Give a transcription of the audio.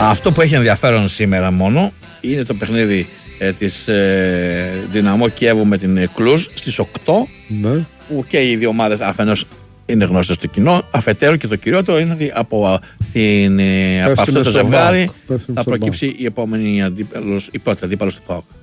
Αυτό που έχει ενδιαφέρον σήμερα μόνο είναι το παιχνίδι της Δυναμό Κιέβου με την Κλουζ στις 8, Ναι. που και οι δύο ομάδες αφενός είναι γνώστες στο κοινό, αφετέρου και το κυριότερο είναι ότι από αυτό το ζευγάρι θα προκύψει η πρώτη αντίπαλος του ΠΑΟΚ.